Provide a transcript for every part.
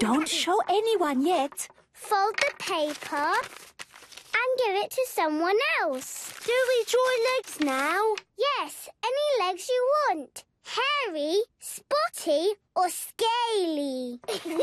Don't show anyone yet. Fold the paper and give it to someone else. Do we draw legs now? Yes, any legs you want. Hairy, spotty or scaly.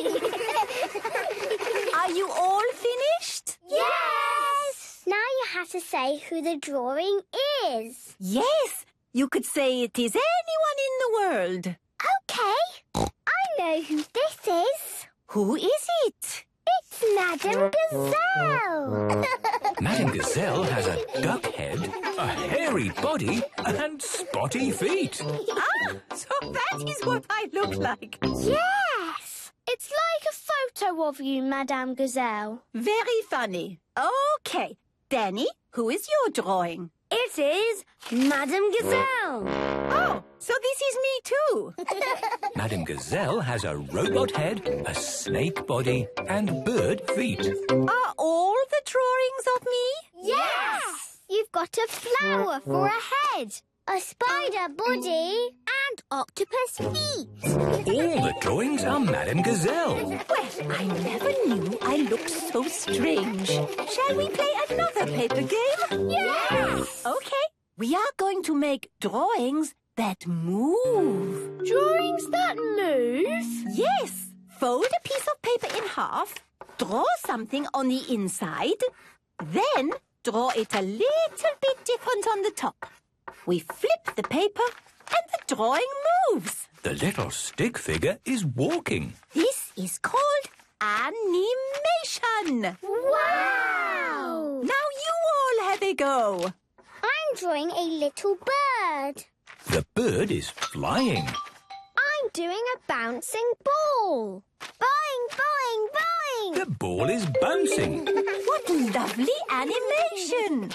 Are you all finished? Yes! Now you have to say who the drawing is. Yes, you could say it is anyone in the world. OK. I know who this is. Who is it? It's Madame Gazelle. Madame Gazelle has a duck head, a hairy body, and spotty feet. Ah, so that is what I look like. Yes! It's like a photo of you, Madame Gazelle. Very funny. OK. Danny, who is your drawing? It is Madame Gazelle. Oh, so this is me too. Madame Gazelle has a robot head, a snake body, and bird feet. Are all the drawings of me? Yes! You've got a flower for a head, a spider body and octopus feet. All the drawings are Madame Gazelle. Well, I never knew I looked so strange. Shall we play another paper game? Yes! OK. We are going to make drawings that move. Drawings that move? Yes. Fold a piece of paper in half, draw something on the inside, then draw it a little bit different on the top. We flip the paper and the drawing moves. The little stick figure is walking. This is called animation. Wow! Now you all have a go. I'm drawing a little bird. The bird is flying. I'm doing a bouncing ball. Boing, boing, boing. The ball is bouncing. What lovely animation.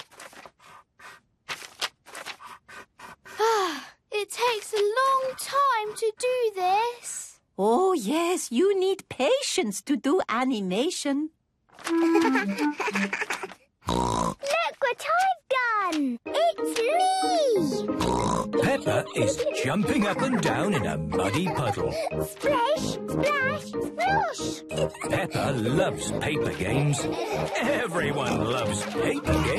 It takes a long time to do this. Oh, yes, you need patience to do animation. Look what I've done. It's me. Peppa is jumping up and down in a muddy puddle. Splish, splash, splosh. Peppa loves paper games. Everyone loves paper games.